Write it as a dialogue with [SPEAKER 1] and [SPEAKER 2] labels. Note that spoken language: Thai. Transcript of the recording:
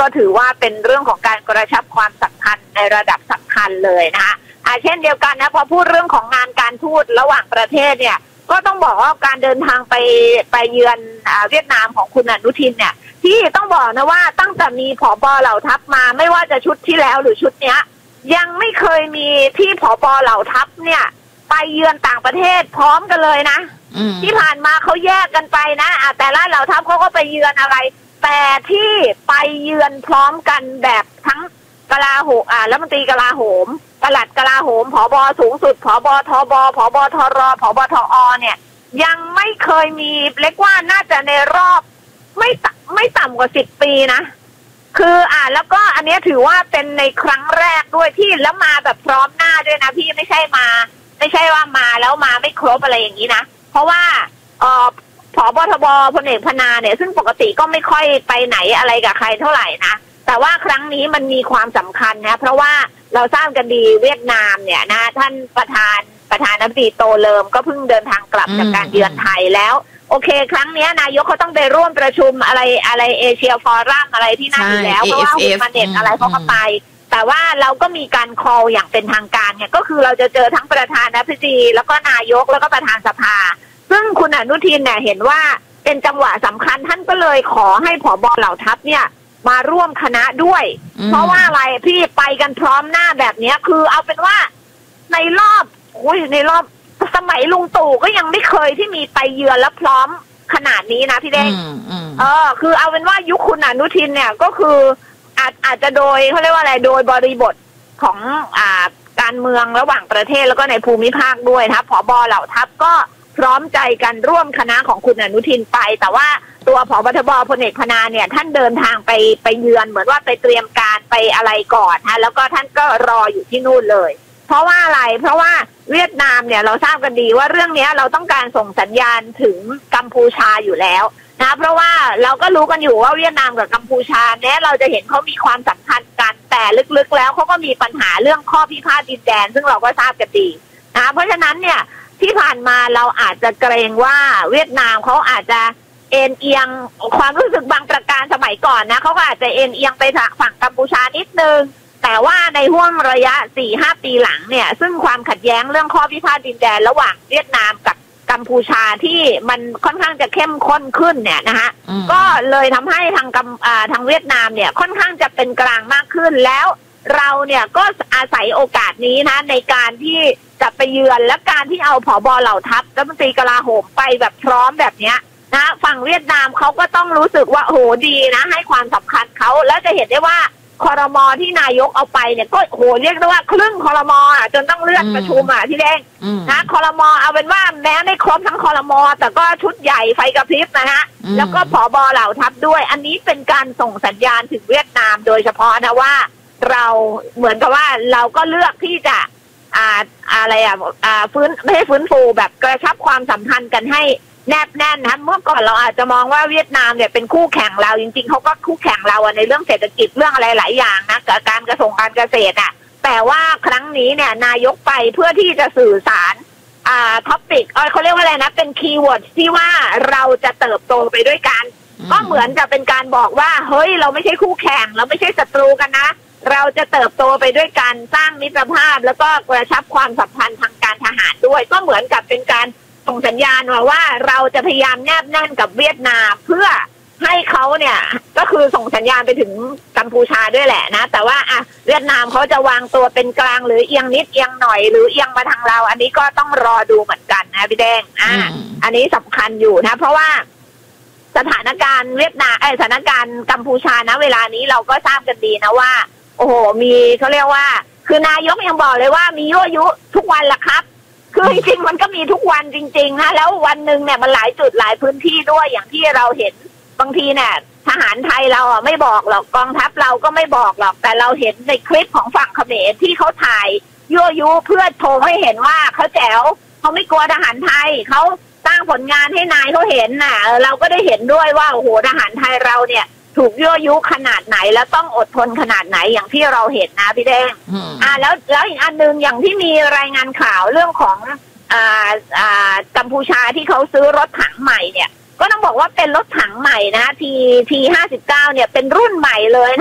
[SPEAKER 1] ก็ถือว่าเป็นเรื่องของการกระชับความสัมพันธ์ในระดับสำคัญเลยนะคะเช่นเดียวกันนะพอพูดเรื่องของงานการทูตระหว่างประเทศเนี่ยก็ต้องบอกว่าการเดินทางไปเยือนเวียดนามของคุณอนุทินเนี่ยที่ต้องบอกนะว่าตั้งแต่มีผบ.เหล่าทัพมาไม่ว่าจะชุดที่แล้วหรือชุดเนี้ยยังไม่เคยมีที่ผบ.เหล่าทัพเนี่ยไปเยือนต่างประเทศพร้อมกันเลยนะที่ผ่านมาเขาแยกกันไปนะแต่ละเหล่าทัพเขาก็ไปเยือนอะไรแต่ที่ไปเยือนพร้อมกันแบบทั้งกลาโหมรัฐมนตรีกลาโหมปลัดกลาโหมผบ.สูงสุดผบ.ทบ.ผบ.ทร.ผบ.ทอ.เนี่ยยังไม่เคยมีเรียกว่าน่าจะในรอบไม่ต่ำกว่า10 ปีนะคือแล้วก็อันนี้ถือว่าเป็นในครั้งแรกด้วยที่แล้วมาแบบพร้อมหน้าด้วยนะพี่ไม่ใช่ว่ามาแล้วมาไม่ครบอะไรอย่างนี้นะเพราะว่าผบ.ทบ.พลเอกพนาเนี่ยซึ่งปกติก็ไม่ค่อยไปไหนอะไรกับใครเท่าไหร่นะแต่ว่าครั้งนี้มันมีความสำคัญนะเพราะว่าเราทราบกันดีเวียดนามเนี่ยนะท่านประธานาธิบดีโตเลิมก็เพิ่งเดินทางกลับจากการเยือนไทยแล้วโอเคครั้งนี้นายกเขาต้องไปร่วมประชุมอะไรเอเชียฟอรัมอะไรที่นั่นอยู่แล้วเพราะว่าคุณมาเน็ตอะไรเขาก็ไปแต่ว่าเราก็มีการคอลอย่างเป็นทางการเนี่ยก็คือเราจะเจอทั้งประธานาธิบดีแล้วก็นายกแล้วก็ประธานสภาซึ่งคุณอนุทินเนี่ยเห็นว่าเป็นจังหวะสำคัญท่านก็เลยขอให้ผบ.เหล่าทัพเนี่ยมาร่วมคณะด้วยเพราะว่าอะไรพี่ไปกันพร้อมหน้าแบบนี้คือเอาเป็นว่าในรอบสมัยลุงตู่ก็ยังไม่เคยที่มีไปเยือนแล้วพร้อมขนาดนี้นะพี่เด้งคือเอาเป็นว่ายุคคุณอนุทินเนี่ยก็คืออาจจะโดยเขาเรียกว่าอะไรโดยบริบทของการเมืองระหว่างประเทศแล้วก็ในภูมิภาคด้วยนะผบ.เหล่าทัพก็พร้อมใจกันร่วมคณะของคุณอนุทินไปแต่ว่าตัวผบ.ทบ.พลเอกพนาเนี่ยท่านเดินทางไปเยือนเหมือนว่าไปเตรียมการไปอะไรก่อนฮะแล้วก็ท่านก็รออยู่ที่นู่นเลยเพราะว่าอะไรเพราะว่าเวียดนามเนี่ยเราทราบกันดีว่าเรื่องนี้เราต้องการส่งสัญญาณถึงกัมพูชาอยู่แล้วนะเพราะว่าเราก็รู้กันอยู่ว่าเวียดนามกับกัมพูชาเนี่ยเราจะเห็นเขามีความสัมพันธ์กันแต่ลึกๆแล้วเขาก็มีปัญหาเรื่องข้อพิพาทดินแดนซึ่งเราก็ทราบกันดีนะเพราะฉะนั้นเนี่ยที่ผ่านมาเราอาจจะเกรงว่าเวียดนามเขาอาจจะเอ็นเอียงความรู้สึกบางประการสมัยก่อนนะเขาก็อาจจะเอ็นเอียงไปฝั่งกัมพูชานิดนึงแต่ว่าในห่วงระยะ 4-5 ปีหลังเนี่ยซึ่งความขัดแย้งเรื่องข้อพิพาทดินแดนระหว่างเวียดนามกับกัมพูชาที่มันค่อนข้างจะเข้มข้นขึ้นเนี่ยนะคะก็เลยทำให้ทางเวียดนามเนี่ยค่อนข้างจะเป็นกลางมากขึ้นแล้วเราเนี่ยก็อาศัยโอกาสนี้นะในการที่จะไปเยือนและการที่เอาผบ.เหล่าทัพรัฐมนตรีกลาโหมไปแบบพร้อมแบบเนี้ยนะฝั่งเวียดนามเขาก็ต้องรู้สึกว่าโหดีนะให้ความสำคัญเขาแล้วจะเห็นได้ว่าครม.ที่นายกเอาไปเนี่ยก็โหเรียกได้ว่าครึ่งครม.จนต้องเลื่อนประชุมที่แดงนะครม.เอาเป็นว่าแม้ไม่ครบทั้งครม.แต่ก็ชุดใหญ่ไฟกระพริบนะฮะแล้วก็ผบ.เหล่าทัพด้วยอันนี้เป็นการส่งสัญญาณถึงเวียดนามโดยเฉพาะนะว่าเราเหมือนกับว่าเราก็เลือกที่จะไม่ให้ฟื้นฟูแบบกระชับความสัมพันธ์กันให้แนบแน่นนะเมื่อก่อนเราอาจจะมองว่าเวียดนามเนี่ยเป็นคู่แข่งเราจริงๆเขาก็คู่แข่งเราในเรื่องเศรษฐกิจเรื่องอะไรหลายอย่างนะกับการกระทรวงการเกษตรแต่ว่าครั้งนี้เนี่ยนายกไปเพื่อที่จะสื่อสารท็อปิกเขาเรียกว่าอะไรนะเป็นคีย์เวิร์ดที่ว่าเราจะเติบโตไปด้วยกันก็เหมือนจะเป็นการบอกว่าเฮ้ยเราไม่ใช่คู่แข่งเราไม่ใช่ศัตรูกันนะเราจะเติบโตไปด้วยกันสร้างมิตรภาพแล้วก็กระชับความสัมพันธ์ทางการทหารด้วยก็เหมือนกับเป็นการส่งสัญญาณว่าเราจะพยายามแนบแน่นกับเวียดนามเพื่อให้เขาเนี่ยก็คือส่งสัญญาณไปถึงกัมพูชาด้วยแหละนะแต่ว่าเวียดนามเขาจะวางตัวเป็นกลางหรือเอียงนิดเอียงหน่อยหรือเอียงมาทางเราอันนี้ก็ต้องรอดูเหมือนกันนะพี่แดงอันนี้สำคัญอยู่นะเพราะว่าสถานการณ์เวียดนามสถานการณ์กัมพูชานะเวลานี้เราก็ทราบกันดีนะว่าโอ้โหมีเขาเรียกว่าคือนายกยังบอกเลยว่ามียั่วยุทุกวันละครับคือจริงๆมันก็มีทุกวันจริงๆนะแล้ววันหนึ่งเนี่ยมันหลายจุดหลายพื้นที่ด้วยอย่างที่เราเห็นบางทีเนี่ยทหารไทยเราไม่บอกหรอกกองทัพเราก็ไม่บอกหรอกแต่เราเห็นในคลิปของฝั่งเขมรที่เขาถ่ายยั่วยุเพื่อโชว์ให้เห็นว่าเขาแจ๋วเขาไม่กลัวทหารไทยเขาสร้างผลงานให้นายเขาเห็นเราก็ได้เห็นด้วยว่าโอ้โหทหารไทยเราเนี่ยถูกยั่วยุขนาดไหนแล้วต้องอดทนขนาดไหนอย่างที่เราเห็นนะพี่แดงแล้วอีกอันนึงอย่างที่มีรายงานข่าวเรื่องของกัมพูชาที่เขาซื้อรถถังใหม่เนี่ยก็ต้องบอกว่าเป็นรถถังใหม่นะที59เนี่ยเป็นรุ่นใหม่เลย